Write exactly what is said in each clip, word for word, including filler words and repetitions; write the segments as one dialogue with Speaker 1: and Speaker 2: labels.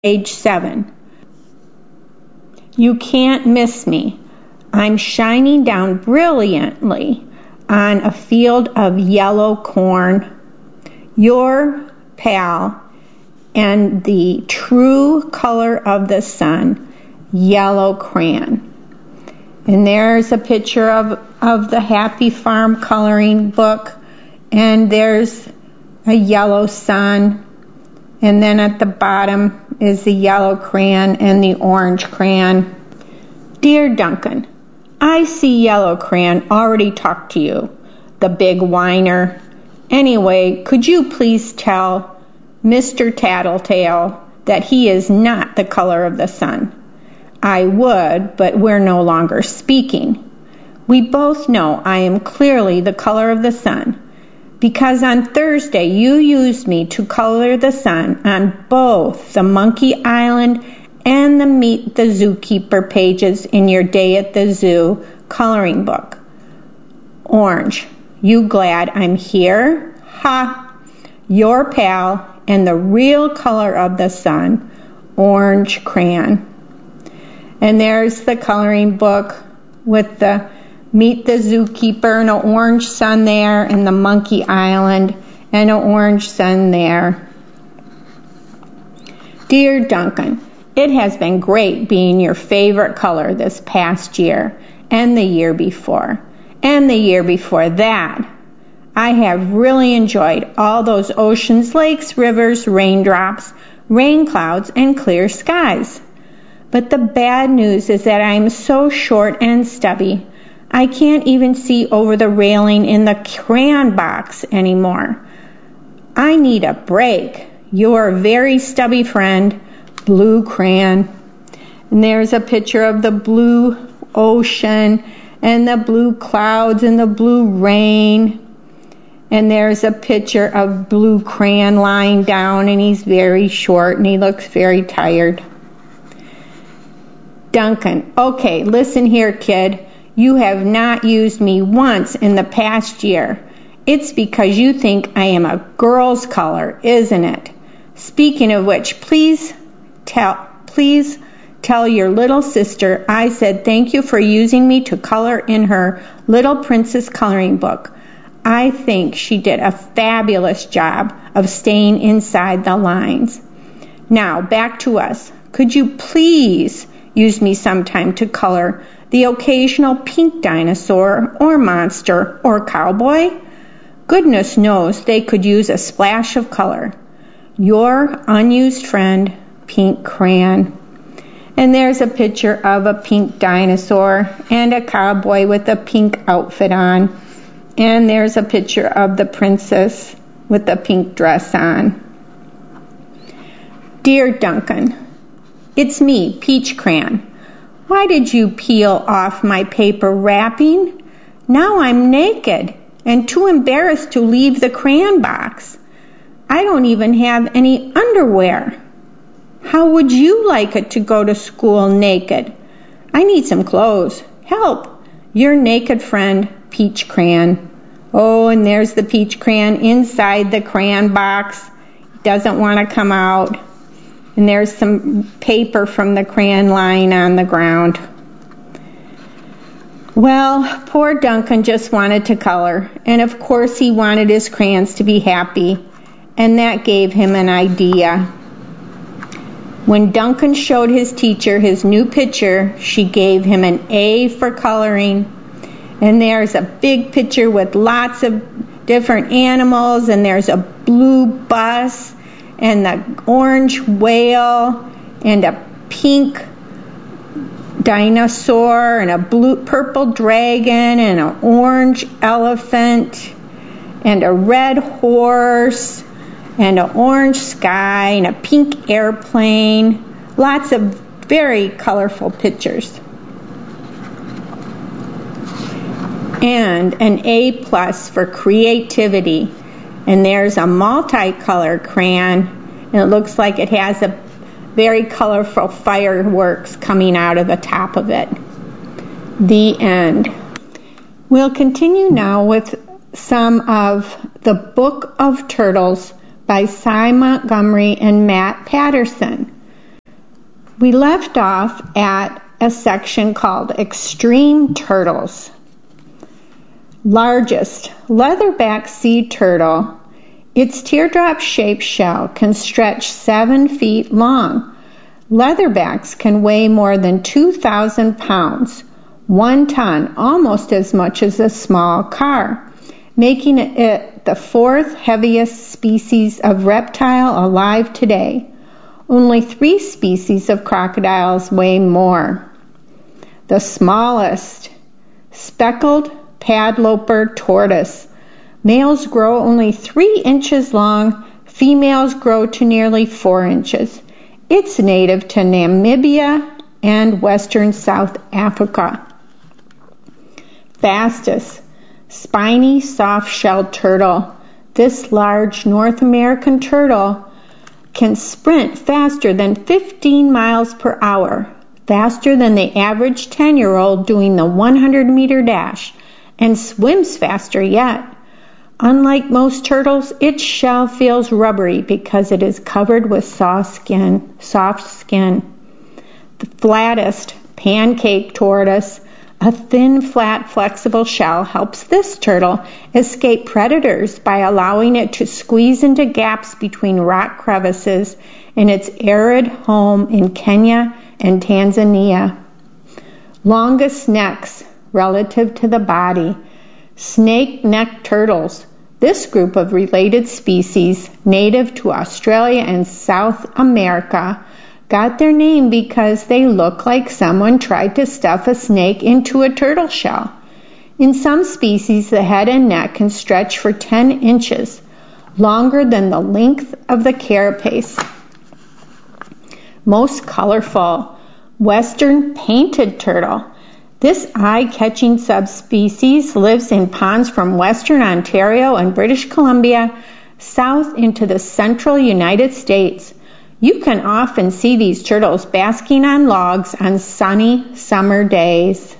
Speaker 1: Page seven. You can't miss me. I'm shining down brilliantly on a field of yellow corn. Your pal and the true color of the sun, yellow crayon. And there's a picture of, of the Happy Farm coloring book, and there's a yellow sun, and then at the bottom is the yellow crayon and the orange crayon. Dear Duncan, I see yellow crayon already talked to you, the big whiner. Anyway, could you please tell Mister Tattletale that he is not the color of the sun? I would, but we're no longer speaking. We both know I am clearly the color of the sun, because on Thursday you used me to color the sun on both the Monkey Island and the Meet the Zookeeper pages in your Day at the Zoo coloring book. Orange, you glad I'm here? Ha! Your pal and the real color of the sun, orange crayon. And there's the coloring book with the Meet the Zookeeper and an orange sun there, and the Monkey Island and an orange sun there. Dear Duncan, it has been great being your favorite color this past year, and the year before, and the year before that. I have really enjoyed all those oceans, lakes, rivers, raindrops, rain clouds, and clear skies. But the bad news is that I am so short and stubby, I can't even see over the railing in the crayon box anymore. I need a break. Your very stubby friend, Blue Crayon. And there's a picture of the blue ocean and the blue clouds and the blue rain. And there's a picture of Blue Crayon lying down, and he's very short and he looks very tired. Duncan, okay, listen here, kid. You have not used me once in the past year. It's because you think I am a girl's color, isn't it? Speaking of which, please tell, please tell your little sister I said thank you for using me to color in her Little Princess coloring book. I think she did a fabulous job of staying inside the lines. Now, back to us. Could you please use me sometime to color the occasional pink dinosaur or monster or cowboy? Goodness knows they could use a splash of color. Your unused friend, Pink Crayon. And there's a picture of a pink dinosaur and a cowboy with a pink outfit on. And there's a picture of the princess with the pink dress on. Dear Duncan, it's me, Peach Crayon. Why did you peel off my paper wrapping? Now I'm naked and too embarrassed to leave the crayon box. I don't even have any underwear. How would you like it to go to school naked? I need some clothes. Help! Your naked friend, Peach Crayon. Oh, and there's the Peach Crayon inside the crayon box. Doesn't want to come out. And there's some paper from the crayon lying on the ground. Well, poor Duncan just wanted to color. And of course he wanted his crayons to be happy. And that gave him an idea. When Duncan showed his teacher his new picture, she gave him an A for coloring. And there's a big picture with lots of different animals, and there's a blue bus, and the orange whale, and a pink dinosaur, and a blue purple dragon, and an orange elephant, and a red horse, and an orange sky, and a pink airplane. Lots of very colorful pictures. And an A plus for creativity. And there's a multicolor crayon, and it looks like it has a very colorful fireworks coming out of the top of it. The end. We'll continue now with some of The Book of Turtles by Cy Montgomery and Matt Patterson. We left off at a section called Extreme Turtles. Largest, leatherback sea turtle. Its teardrop-shaped shell can stretch seven feet long. Leatherbacks can weigh more than two thousand pounds, one ton, almost as much as a small car, making it the fourth heaviest species of reptile alive today. Only three species of crocodiles weigh more. The smallest, speckled padloper tortoise. Males grow only three inches long. Females grow to nearly four inches. It's native to Namibia and western South Africa. Fastest, spiny soft-shelled turtle. This large North American turtle can sprint faster than fifteen miles per hour, faster than the average ten-year-old doing the one hundred meter dash, and swims faster yet. Unlike most turtles, its shell feels rubbery because it is covered with soft skin. Soft skin. The flattest, pancake tortoise. A thin, flat, flexible shell helps this turtle escape predators by allowing it to squeeze into gaps between rock crevices in its arid home in Kenya and Tanzania. Longest necks relative to the body. Snake-necked turtles. This group of related species, native to Australia and South America, got their name because they look like someone tried to stuff a snake into a turtle shell. In some species, the head and neck can stretch for ten inches, longer than the length of the carapace. Most colorful, western painted turtle. This eye-catching subspecies lives in ponds from western Ontario and British Columbia south into the central United States. You can often see these turtles basking on logs on sunny summer days.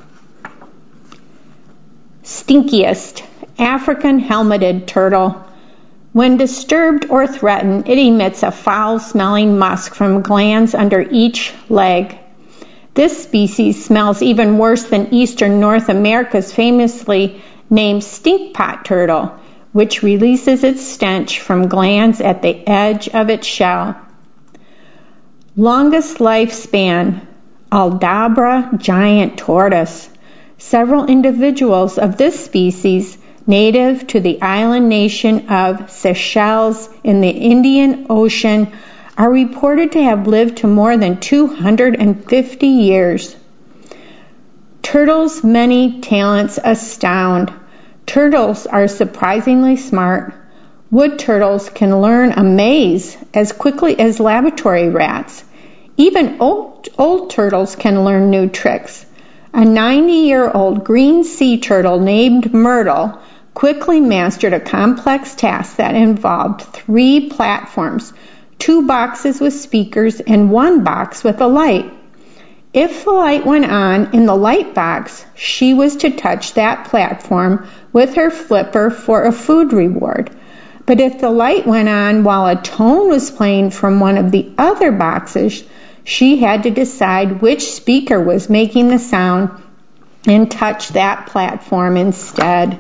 Speaker 1: Stinkiest, African helmeted turtle. When disturbed or threatened, it emits a foul-smelling musk from glands under each leg. This species smells even worse than eastern North America's famously named stinkpot turtle, which releases its stench from glands at the edge of its shell. Longest lifespan, Aldabra giant tortoise. Several individuals of this species, native to the island nation of Seychelles in the Indian Ocean, are reported to have lived to more than two hundred fifty years. Turtles' many talents astound. Turtles are surprisingly smart. Wood turtles can learn a maze as quickly as laboratory rats. Even old, old turtles can learn new tricks. A ninety-year-old green sea turtle named Myrtle quickly mastered a complex task that involved three platforms, two boxes with speakers, and one box with a light. If the light went on in the light box, she was to touch that platform with her flipper for a food reward. But if the light went on while a tone was playing from one of the other boxes, she had to decide which speaker was making the sound and touch that platform instead.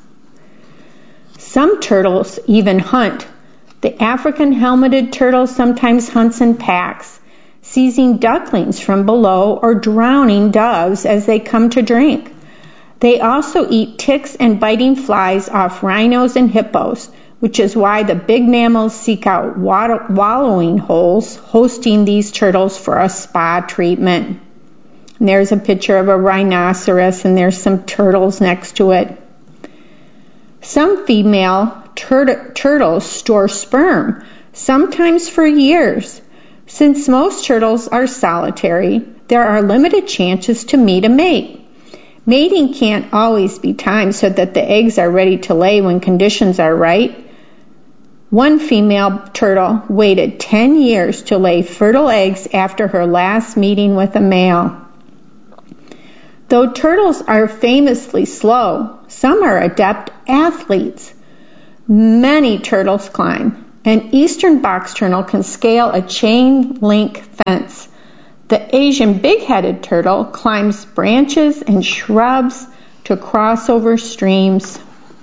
Speaker 1: Some turtles even hunt. The African helmeted turtle sometimes hunts in packs, seizing ducklings from below or drowning doves as they come to drink. They also eat ticks and biting flies off rhinos and hippos, which is why the big mammals seek out water, wallowing holes, hosting these turtles for a spa treatment. And there's a picture of a rhinoceros, and there's some turtles next to it. Some female tur- turtles store sperm, sometimes for years. Since most turtles are solitary, there are limited chances to meet a mate. Mating can't always be timed so that the eggs are ready to lay when conditions are right. One female turtle waited ten years to lay fertile eggs after her last meeting with a male. Though turtles are famously slow, some are adept athletes. Many turtles climb. An eastern box turtle can scale a chain link fence. The Asian big-headed turtle climbs branches and shrubs to cross over streams.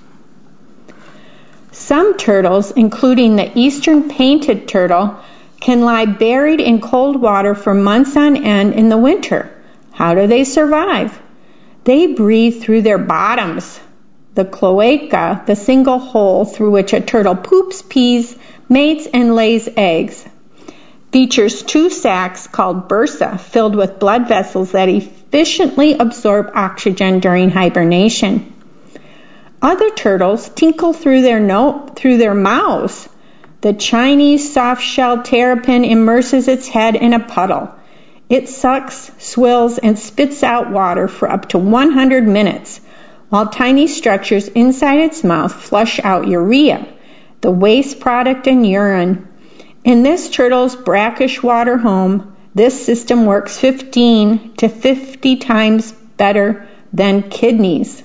Speaker 1: Some turtles, including the eastern painted turtle, can lie buried in cold water for months on end in the winter. How do they survive? They breathe through their bottoms. The cloaca, the single hole through which a turtle poops, pees, mates, and lays eggs, features two sacs called bursa filled with blood vessels that efficiently absorb oxygen during hibernation. Other turtles tinkle through their no- through their mouths. The Chinese soft-shelled terrapin immerses its head in a puddle. It sucks, swills, and spits out water for up to one hundred minutes, while tiny structures inside its mouth flush out urea, the waste product in urine. In this turtle's brackish water home, this system works fifteen to fifty times better than kidneys.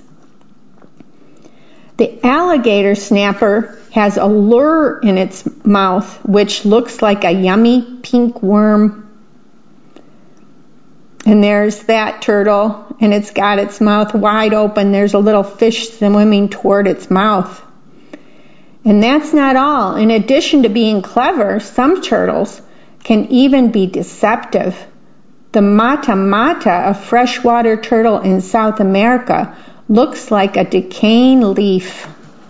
Speaker 1: The alligator snapper has a lure in its mouth which looks like a yummy pink worm. And there's that turtle, and it's got its mouth wide open. There's a little fish swimming toward its mouth. And that's not all. In addition to being clever, some turtles can even be deceptive. The mata mata, a freshwater turtle in South America, looks like a decaying leaf.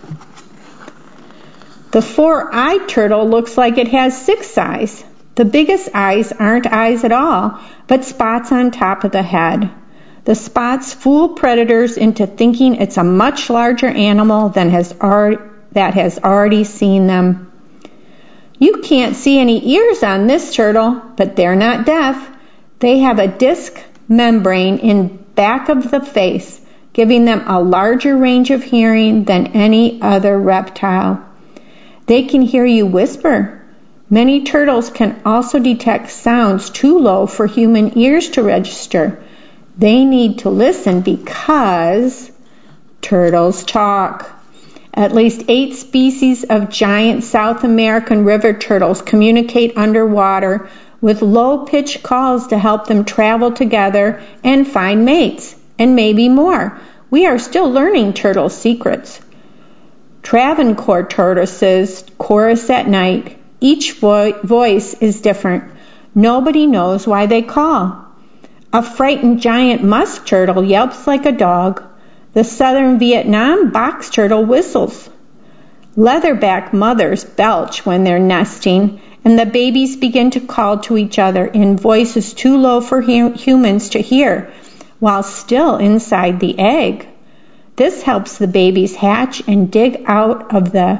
Speaker 1: The four-eyed turtle looks like it has six eyes. The biggest eyes aren't eyes at all, but spots on top of the head. The spots fool predators into thinking it's a much larger animal than has already that has already seen them. You can't see any ears on this turtle, but they're not deaf. They have a disc membrane in back of the face, giving them a larger range of hearing than any other reptile. They can hear you whisper. Many turtles can also detect sounds too low for human ears to register. They need to listen because turtles talk. At least eight species of giant South American river turtles communicate underwater with low-pitched calls to help them travel together and find mates, and maybe more. We are still learning turtle secrets. Travancore tortoises chorus at night. Each vo- voice is different. Nobody knows why they call. A frightened giant musk turtle yelps like a dog. The southern Vietnam box turtle whistles. Leatherback mothers belch when they're nesting, and the babies begin to call to each other in voices too low for hu- humans to hear, while still inside the egg. This helps the babies hatch and dig out of the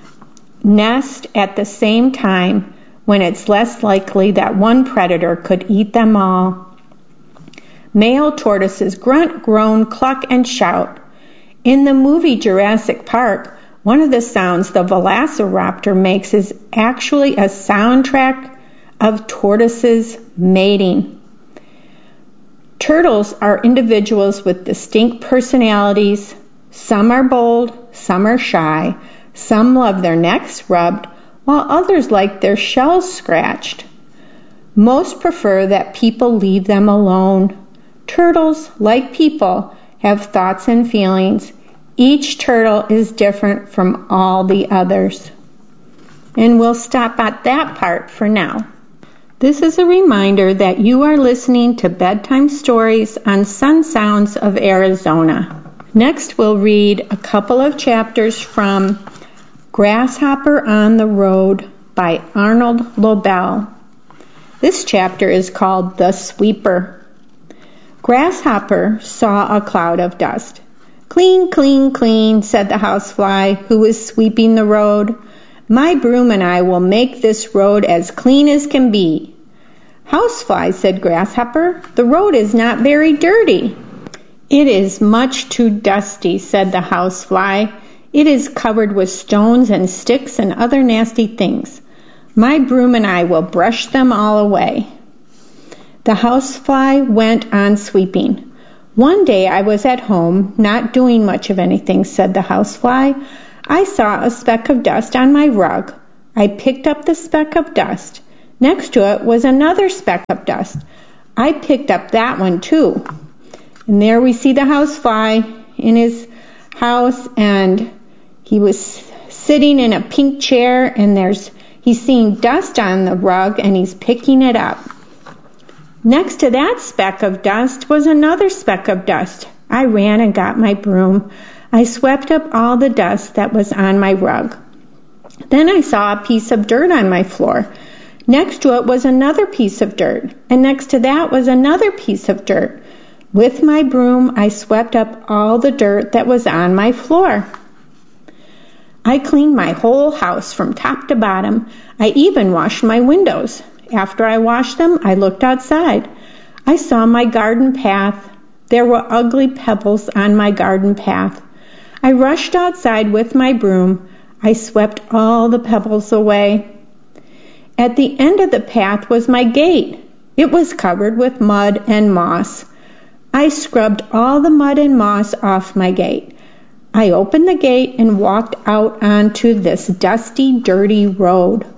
Speaker 1: nest at the same time, when it's less likely that one predator could eat them all. Male tortoises grunt, groan, cluck, and shout. In the movie Jurassic Park, one of the sounds the velociraptor makes is actually a soundtrack of tortoises mating. Turtles are individuals with distinct personalities. Some are bold, some are shy, some love their necks rubbed, while others like their shells scratched. Most prefer that people leave them alone. Turtles, like people, have thoughts and feelings. Each turtle is different from all the others. And we'll stop at that part for now. This is a reminder that you are listening to Bedtime Stories on Sun Sounds of Arizona. Next, we'll read a couple of chapters from Grasshopper on the Road by Arnold Lobel. This chapter is called The Sweeper. Grasshopper saw a cloud of dust. Clean, clean, clean, said the housefly, who was sweeping the road. My broom and I will make this road as clean as can be. Housefly, said Grasshopper, the road is not very dirty. It is much too dusty, said the housefly. It is covered with stones and sticks and other nasty things. My broom and I will brush them all away. The housefly went on sweeping. One day I was at home, not doing much of anything, said the housefly. I saw a speck of dust on my rug. I picked up the speck of dust. Next to it was another speck of dust. I picked up that one too. And there we see the housefly in his house, and he was sitting in a pink chair, and there's he's seeing dust on the rug, and he's picking it up. Next to that speck of dust was another speck of dust. I ran and got my broom. I swept up all the dust that was on my rug. Then I saw a piece of dirt on my floor. Next to it was another piece of dirt, and next to that was another piece of dirt. With my broom, I swept up all the dirt that was on my floor. I cleaned my whole house from top to bottom. I even washed my windows. After I washed them, I looked outside. I saw my garden path. There were ugly pebbles on my garden path. I rushed outside with my broom. I swept all the pebbles away. At the end of the path was my gate. It was covered with mud and moss. I scrubbed all the mud and moss off my gate. I opened the gate and walked out onto this dusty, dirty road.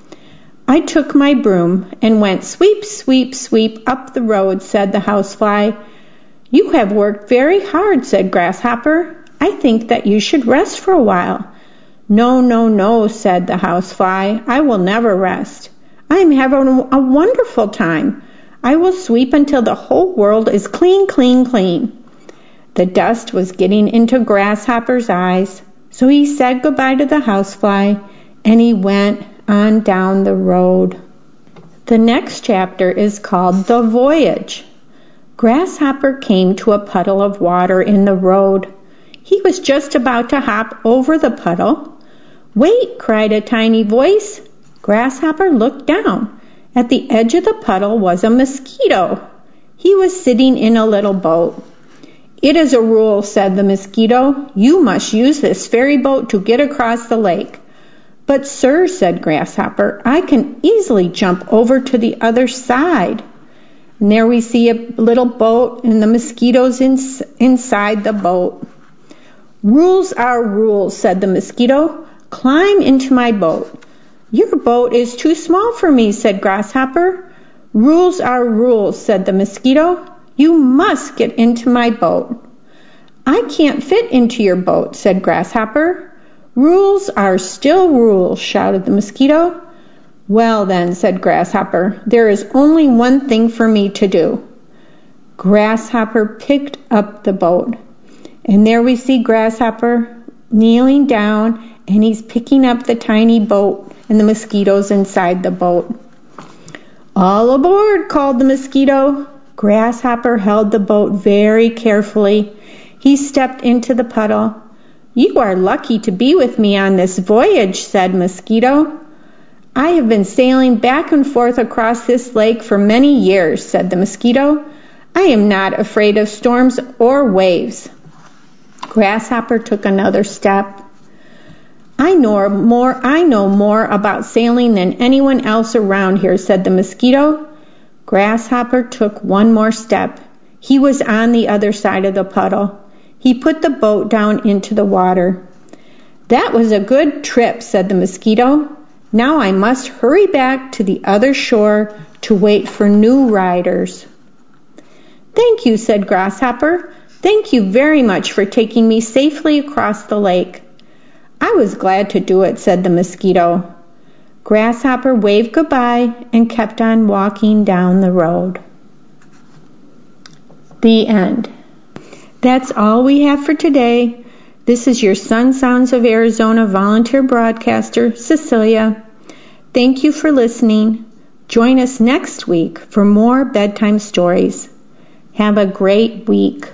Speaker 1: I took my broom and went sweep, sweep, sweep up the road, said the housefly. You have worked very hard, said Grasshopper. I think that you should rest for a while. No, no, no, said the housefly. I will never rest. I am having a wonderful time. I will sweep until the whole world is clean, clean, clean. The dust was getting into Grasshopper's eyes, so he said goodbye to the housefly, and he went on down the road. The next chapter is called The Voyage. Grasshopper came to a puddle of water in the road. He was just about to hop over the puddle. Wait, cried a tiny voice. Grasshopper looked down. At the edge of the puddle was a mosquito. He was sitting in a little boat. It is a rule, said the mosquito. You must use this ferry boat to get across the lake. But, sir, said Grasshopper, I can easily jump over to the other side. And there we see a little boat and the mosquitoes in, inside the boat. Rules are rules, said the mosquito. Climb into my boat. Your boat is too small for me, said Grasshopper. Rules are rules, said the mosquito. You must get into my boat. I can't fit into your boat, said Grasshopper. Rules are still rules, shouted the mosquito. Well then, said Grasshopper, there is only one thing for me to do. Grasshopper picked up the boat. And there we see Grasshopper kneeling down, and he's picking up the tiny boat and the mosquitoes inside the boat. All aboard, called the mosquito. Grasshopper held the boat very carefully. He stepped into the puddle. You are lucky to be with me on this voyage, said Mosquito. I have been sailing back and forth across this lake for many years, said the mosquito. I am not afraid of storms or waves. Grasshopper took another step. I know more, I know more about sailing than anyone else around here, said the mosquito. Grasshopper took one more step. He was on the other side of the puddle. He put the boat down into the water. That was a good trip, said the mosquito. Now I must hurry back to the other shore to wait for new riders. Thank you, said Grasshopper. Thank you very much for taking me safely across the lake. I was glad to do it, said the mosquito. Grasshopper waved goodbye and kept on walking down the road. The end. That's all we have for today. This is your Sun Sounds of Arizona volunteer broadcaster, Cecilia. Thank you for listening. Join us next week for more bedtime stories. Have a great week.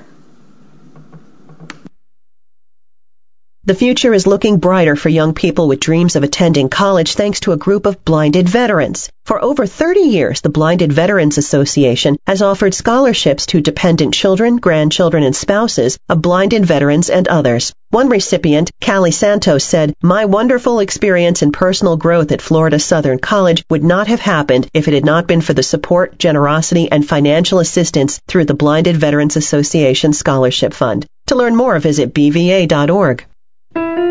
Speaker 2: The future is looking brighter for young people with dreams of attending college thanks to a group of blinded veterans. For over thirty years, the Blinded Veterans Association has offered scholarships to dependent children, grandchildren, and spouses of blinded veterans and others. One recipient, Callie Santos, said, "My wonderful experience and personal growth at Florida Southern College would not have happened if it had not been for the support, generosity, and financial assistance through the Blinded Veterans Association Scholarship Fund." To learn more, visit b v a dot org.